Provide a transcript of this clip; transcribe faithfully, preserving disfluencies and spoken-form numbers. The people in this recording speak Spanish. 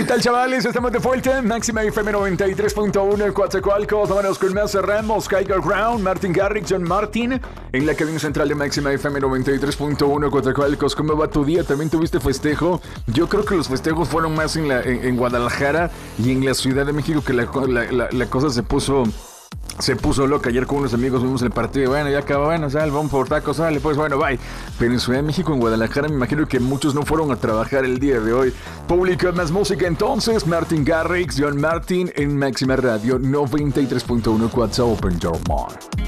¿Qué tal, chavales? Estamos de vuelta. Máxima F M noventa y tres punto uno, Coatzacoalcos. Vámonos con más. Cerramos. Kyler Brown, Martin Garrix, John Martin. En la cabina central de Máxima F M noventa y tres punto uno, Coatzacoalcos. ¿Cómo va tu día? ¿También tuviste festejo? Yo creo que los festejos fueron más en, la, en, en Guadalajara y en la Ciudad de México, que la, la, la, la cosa se puso... Se puso loca. Ayer con unos amigos vimos el partido. Bueno, ya acabó. Bueno, sale, vamos por tacos. Sale, pues bueno, bye. Pero en Ciudad de México, en Guadalajara, me imagino que muchos no fueron a trabajar el día de hoy. Publica más música entonces. Martin Garrix, John Martin en Máxima Radio noventa y tres punto uno. What's open your mind?